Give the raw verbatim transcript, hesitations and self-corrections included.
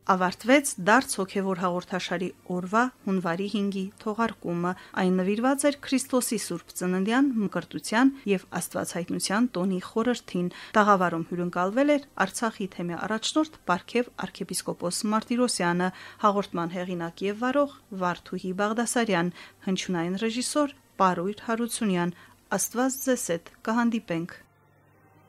ավարտվեց դարձ հոգևոր հաղորդաշարի օրվա հունվարի հինգի թողարկումը։ Այն նվիրված էր Քրիստոսի Սուրբ Ծննդյան, Մկրտության եւ Աստվածհայտնության տոնի խորհրդին։ Տաղավարում հյուրընկալվել էր Արցախի թեմի առաջնորդ Պարքև arczepiskopos Martirosyan-ը, հաղորդման հեղինակ եւ վարող Վարդուհի Բաղդասարյան, հնչյունային ռեժիսոր Պարույր Հարությունյան։ Աստված ձեզ հետ կհանդիպենք։